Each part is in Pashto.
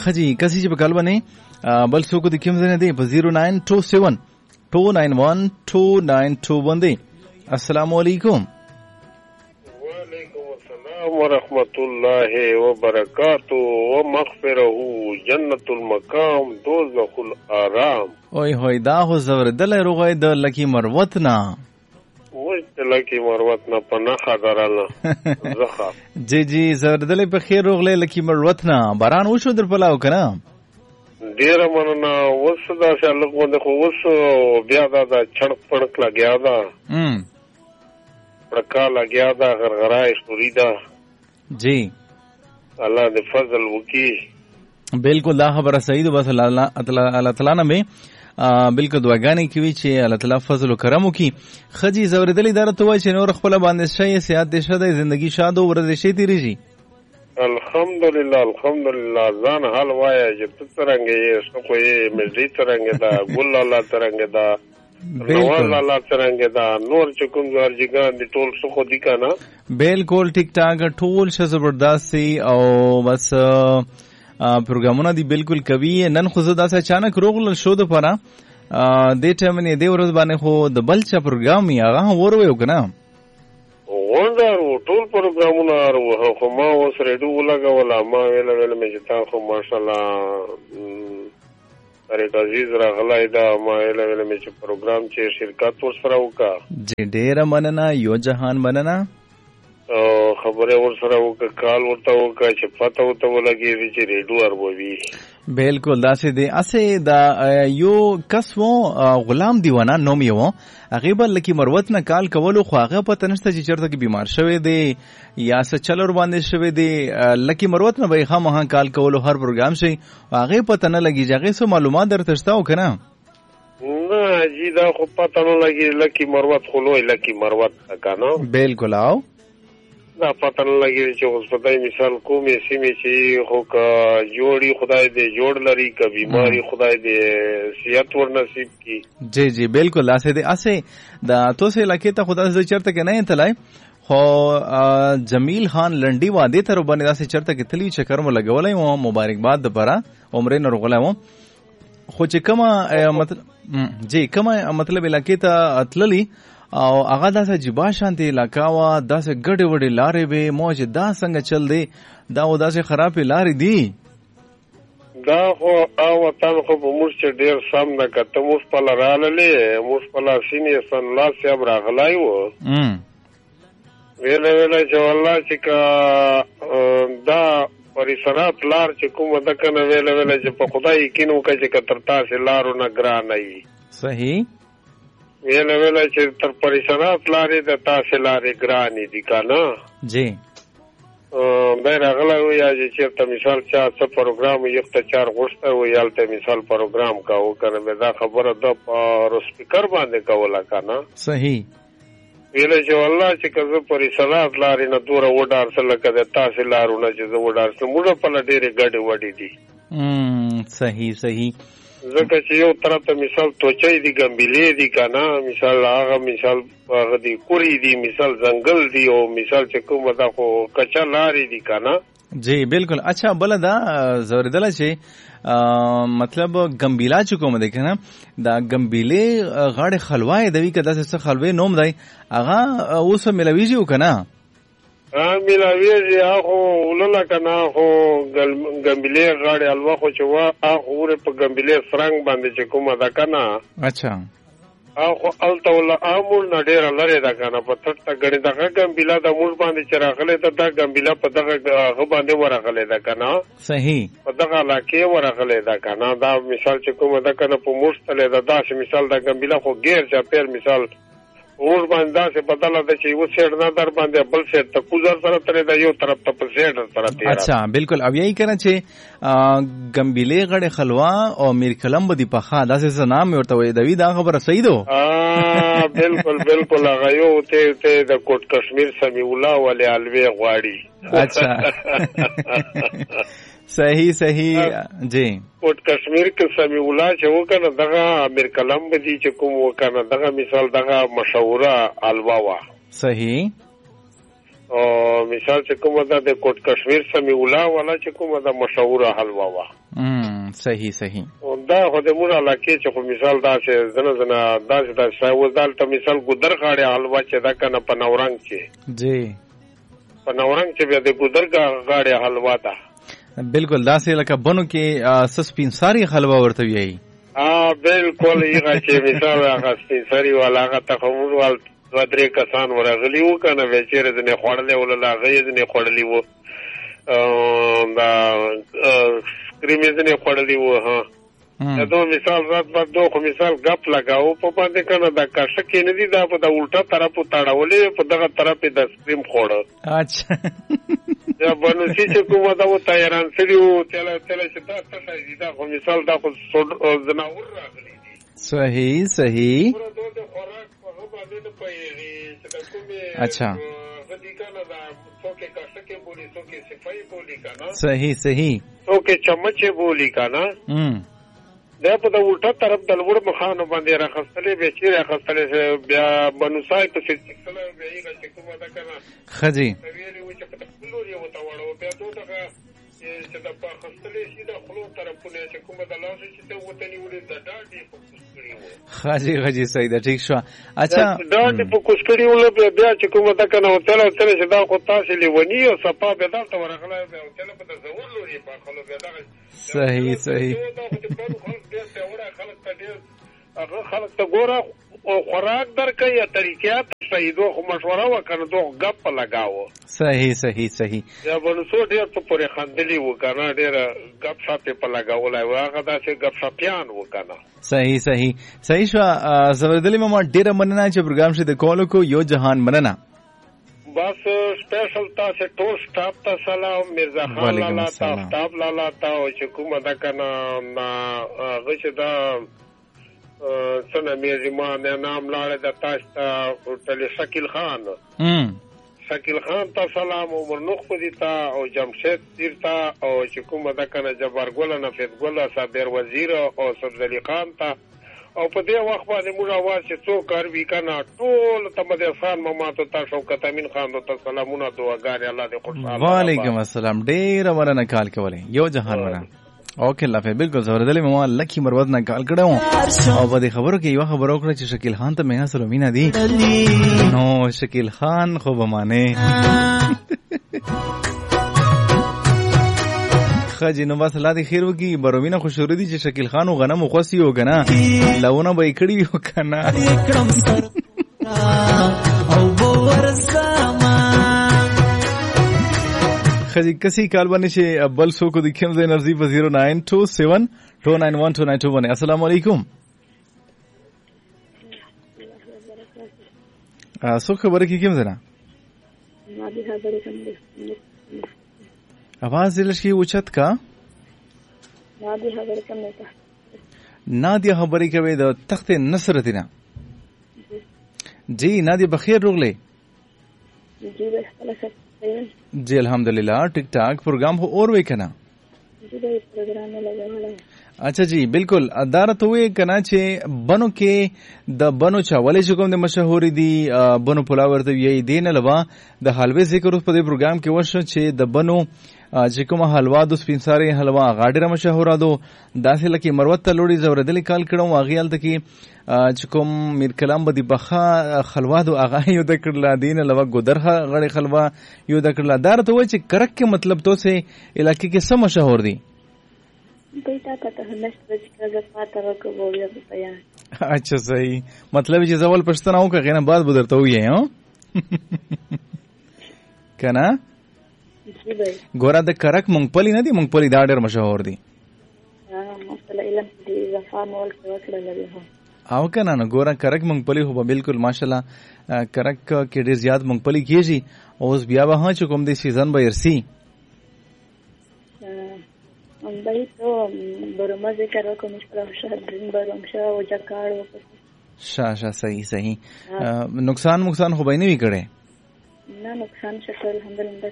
خجی کسی چې په کال باندې بل څوک د کوم ځای دی په 0927 291 2921 دی. السلام علیکم. وعلیکم السلام ورحمۃ اللہ وبرکاتہ ومغفرہ جنت المقام دوزخ الآرام. اوی هوی دا هو زوردل روغای د لکی مروت نه وجه لکی مروت نه پناه خدراله زخه جی جی زوردل په خیر روغله لکی مروت نه باران وشو در پلاو کنه ډیر مننه وس دا شالق باندې خو وس بیا دا چړک پړک لګیا دا پړکا لګیا دا غرغرای شوري دا جی الله دې فضل وکي. بالکل دا خبره صحیح ده. بس الله تعالی نه بالکل دعاګانې کوي چې الله تعالی فضل و کرم وکي. خجی زوردلی دار ته وای چې نور خپل باندې شي سیادت دې شته زندگی شاد او ورځ شي تیریږي. الحمدلله الحمدلله ځان حال وایي چې ترنګ یې څوک یې مزي ترنګ دا ګل الله ترنګ دا نواز الله ترنګ دا نور چې کوم ورجګان دي ټول څوک دي کنه بالکل ټیک ټاک ټول ش زبردست او بس پروګرامونه دي بالکل کوي. نن خو زه داسې اچانک روغل شو د پاره دې ټایم نه دی ورځ باندې خو د بلچا پروګرام یې هغه وروي کنه وندارو ټول پروګرامونه ورو خو ما اوس ریډیو لګولا ما ویل مې چې تا خو ماشاءالله طریق عزیز راغلی دا ما ویل مې چې پروګرام چې شرکت ورسره وکړه جی ډېره مننه یو جهان مننه خبره ورسره وکړه کال ورته وکړه چې پته ورته ولګېږي چې ریډیو اروي. بالکل داسې دی. اسې دا یو کس و غلام دیوانه نوم یې و هغې به لکې مروت نه کال کولو خو هغه پته نشته چې چېرته کې بیمار شوی دی یا څه چل ورباندې شوی دی. لکې مروت نه به یې خامخا کال کولو هر پروګرام شي هغې پته نه لګېږي. هغې څه معلومات درته شته او که نه نه جی دا خو پته نه لګېږي. لکې مروت خو لوی لکې مروت ده که نه بالکل او دا پته نه لګېږي چې اوس خدای مثال کومې سیمې چې خو که جوړي خدای دې جوړ لري که بیماري خدای دې صحت ور نصیب کړي. جی جی بالکل داسې دی. اسې دا توسې علاقې ته خو داسې چېرته کې نه یم تللی خو جمیل خان لنډي وادې ته رباندې داسې چېرته کې تلي چکر مو لګولی وم مبارکباد دپاره عمرې نه رغلی وم خو چې کومه جی کومه مطلب علاقې ته تللي او هغه داسې عجیبه شانتې علاقه وه داسې ګډې وډې لارې وې مو چې دا څنګه چل دی دا خو داسې خرابې لارې دي دا خو وطن خو په موږ چې ډېر سم ده که ته موږ خپله راللې موږ خپله سینې سنلا صاحب راغلی و ویلی چې والله چې که دا پریسرات لار چې کومه ده که نه ویلی چې په خدای یقین وکړه چې که تر تاسې لارو نه ګرانه وي صحیح ویله چې تر پریشانات لارې د تاسې لارې ګرانې دي که نه جی بیا راغلی و یا چې چېرته مثال چا څه پروګرام یخته چار غوښته و هلته مثال پروګرام کوو که نه بیا دا خبره ده په سپیکر باندې کوله که نه صحیح ویله چې والله چې که زه پریشانات لارې نه دوره وډارسه لکه د تاسې لارو نه چې زه وډارسم موږ خپله ډېرې ګډې وډې دي. صحیح صحیح ځکه چې یو طرف ته مثال توچۍ دي ګمبلې دي که نه مثال هغه مثال هغه دي کوري دي مثال ځنګل دي او مثال چې کومه ده خو کچه لارې دي که نه جی بالکل. اچھا بله دا زوردله چې مطلب ګمبیلا چې کومه دی که نه دا ګمبیلې غاړې خلوا یې دوي که داسې څه خلوې نوم دی هغه اوس میلاویږي و که نه میلاویږي هغه ولله که نه خو ګمبلې غاړې حلوا خو چې وه هغه ورې په ګمبلې سرنګ باندې چې کومه ده که نه اچھا خو هلته وله موږ نه ډېره لرې ده که نه په تټ ته ګڼې دغه ګمبیله ده موږ باندې چې راغلی ده دا ګمبیله په دغه هغه باندې ورغلی ده که نه صحیح په دغه علاقې ورغلی ده که نه دا مثال چې کومه ده که نه په موږ تللی ده داسې مثال دا ګمبیله خو ګیر چاپېر مثال اوس باندې داسې بدله ده چې یو سیډ نه در باندې بل سیډ ته کوزر سره ترې ده یو طرف ته په سیډ سره تېره. اچھا بالکل او یہی کنه چې ګمبیلې غړې خلوا او میر کلم به دی پخا داسې څه نام یې ورته وایي دوي دا خبره صحیح ده بالکل بالکل هغه یو ته د کوټ کشمیر سمیع الله ولې الوی غواړي. اچھا صحیح صحیح جی کوټ کشمیر کې سمیع الله چې وکنه دغه امیر کلم به دي چې کوم وکنه دغه مثال دغه مشهوره الوا وا صحیح او مثال چې کومه ده د کوټ کشمیر سمیولا والا چې کومه ده مشهوره حلوا وا صحیح صحیح دا خو د مور علاقې چې خو مثال دا چې زنه دا چې دا شاوزال ته مثال ګودر غاړي حلوا چې دا کنه په نورنګ چې جی په نورنګ چې بیا د ګودر غاړي حلوا ده بالکل داسې لکه بنو کې سپین ساری حلوا ورته وی بالکل یې چې مثال هغه سپین ساری والا هغه ته خمور وال دوه درې کسان ورغلی وو کنه به چیرې د نه خوړلې ولله هغه یې نه خوړلې وو دا کریمې نه خوړلې وو ها دا مثال رات بعد دوه خو مثال غپ لگاو په باندې کنه دا کاشه کې نه دي دا په د الټا طرف تاړولې په دغه طرف د سکریم خوړ اچھا یا بنو چې کومه دا و تایران سړیو تل چې تاسو ته دا خو مثال دا خو زناور راغلي دي صحیح صحیح अच्छा सही सही तो के चम्मच बोली का ना دا په د الټا طرف د لوړ مخانو باندې راخستلې به چې راخستلې بیا بنوسای په سیستم بیا یې چې کومه دا کنه خجی ویلې و چې په خپل یو تا وړو بیا دوه چې د په خستلې شي د خپل طرفونه چې کومه د لاس چې ته وته نیولې د ډاډي په کوسکړی و خجی صحیح ده ټیک شو اچھا ډاډي په کوسکړی ول بیا چې کومه دا کنه وتل چې دا خو تاسو لیونی او صفه به دا ته ورغله بیا وتل په زور لوري په خلو بیا دا صحیح صحیح خلق ته ګوره خوراک درکې یا طریقات صحیحو خو مشوره وکړه دوه غپ لگاو صحیح صحیح صحیح یا ونسو ډیر په پورې خندلی وکړه ډیر غپ شاپې په لگاولای هغه داسې غپ شاپیان وکړه صحیح صحیح صحیح شو زبردلی ماما ډیر مننه چې پروګرام شه د کولو کو یو جهان مننه بس سپیشل تاسو ټول سټاف ته سلام مرزا خان لالا تاسو سټاف لالا تا او چې کومه دا کنه غشه دا څنګه مې ما نام لاړه د تاسو ته شکیل خان شکیل خان ته سلام عمر نوخ پدی تا او جمشید تیر تا او چې کومه دا کنه جبار ګل نفید ګل صابر وزیر او سبزلی خان تا او په دې وخت باندې موږ आवाज چې څوک کار وکنا ټول تمدې خان ماماتو ته شوکت امین خان ته سلامونه دعاګانې الله دې خوشاله وعلیکم السلام ډیر ورنه کال کولې یو جهان ورنه اوکې الله فی بالکل زوردلی ماما لکی مروت نه کال کړو او په دې خبرو کې یو خبرو کړ چې شکیل خان ته مهنا سلومینا دی نو شکیل خان خو بمانه خاجی نو بس الله دې خیر وکي بروینه خوشوري دي چې شکیل خان او غنم خوسي او غنا لونه به کړی یو کنه او بور زما خاجی کسي کال باندې شي ابل سو کو دکم د انرژي په 09272912921 السلام علیکم سو خبره کی کوم زنه आवाज दिलशकी उचत का नादिया खबरी के वे द तख्त नसरतिना जी नादिया बखैर रोगले जी अल्हम्दुलिल्लाह ठीक ठाक प्रोग्राम हो और वे कना अच्छा जी बिल्कुल अदारत हुए कना छे बनो के द बनो चावले जुगम ने मशहूरी दी बनो पुलावर तो यही दिन लवा द हलवे जिक्र उस पदे प्रोग्राम के वर्ष छे द बनो چې کومه حلوا د سپینساري حلوا غاډره مشهوره دو داسې لکه مروت تلوړي زوردلی کال کړم واغیال ته کې چې کوم میر کلام بدی بخا خلوا دو اغا یو د کړل دین لوا ګدرها غړي خلوا یو د کړل دار ته و چې کرک کې مطلب تو سه علاقې کې سم مشهور دي بیٹا پتہ نشته چې زه پاتہ راکوم یا بیان اچھا صحیح مطلب چې زول پښتنه او کغه نه بعد بدرته وي ها کنه ګوره د کرک مونږپلی نه دي مونږپلی دا ډېر مشهور دي او که نه نو ګوره کرک مونږپلی خو به بالکل ماشاءالله کرک کې ډېر زیات مونږپلی کېږي اوس بیا به چې کوم دی سیزن به ارسي شا صحیح نقصان خو به نه وي کړی نه نقصان شته الحمدلله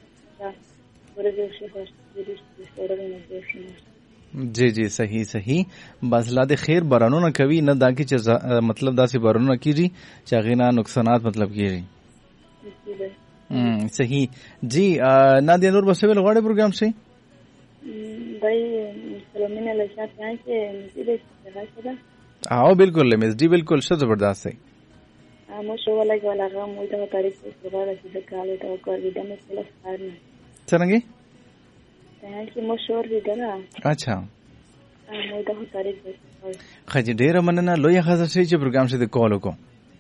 जी صحیح بس لا د خیر بارانونه کوي نه دا کی چې مطلب داسې بارانونه کیږي چې هغه نه نقصانات مطلب کیږي صحیح جی نادیا نور بس ویل غواړي پروګرام شي भाई सलोमीना लशा यहाँ से मुझे देखा आओ बिल्कुल मिस डी बिल्कुल शो जबरदस्त है मो वाला का मुझे तारीख से सुबह से काले तो कर विदा में प्लस करना चलेंगे यहाँ से मो शोर विदा ना अच्छा मुझे तारीख से खजी ډیره مننه لوی خزر شي چې پروګرام شته کال وکړو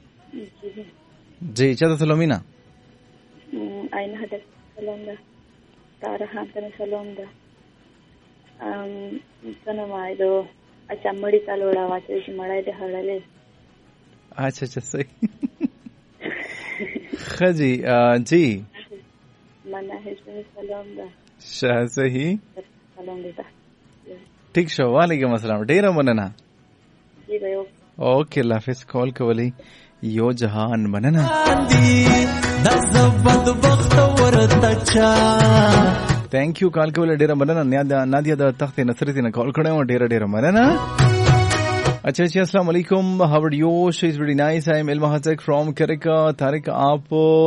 जी چاته سلومینا आईना हद सलाम दा तारा हां तने सलाम दा तने माइदो अच्छा मड़ी चालोड़ा वाचे शी मड़ाई दे हड़ले अच्छा अच्छा सही खजी जी मना है सलाम दा शाह सही सलाम देता ठीक शो वालेकुम अस्सलाम ډیره مننه जी भाई ओके الله حافظ کال کولی یو جهان مننه थैंक यू कॉल कोले ډیره مننه نادیا د تخت نصرت نه کال کړو ډیره مننه अच्छा अस्सलाम वालेकुम how are you she is very nice I am इल्मा हजक फ्रॉम करका तारिक आप